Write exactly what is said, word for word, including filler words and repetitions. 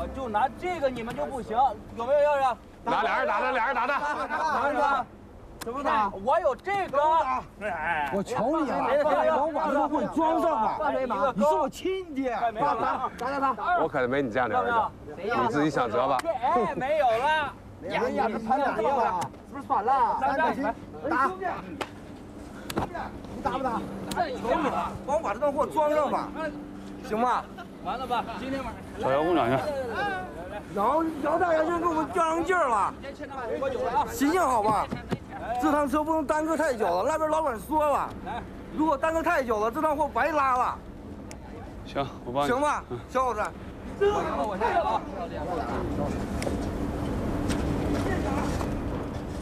我就拿这个，你们就不行，有没有要让？ 拿俩人打的，俩人打的， 拿什么？怎么打？我有这个。 哎，我求你了，帮我把这个棍装上吧。你是我亲爹， 快没有了， 打打他！ 我可没你这样的儿子，你自己想辙吧。 哎，没有了。 人家这盘两没有了，是不是算了？ 三百， 打！你打不打？ 求你了，帮我把这段货装上吧，行吗？ 完了吧？今天晚上小姚工长去。 姚姚大爷先给我们较上劲儿了，行行好吧？这趟车不能耽搁太久了，那边老板说了，如果耽搁太久了，这趟货白拉了。 行，我帮你。 行吧，小伙子。 我先走了。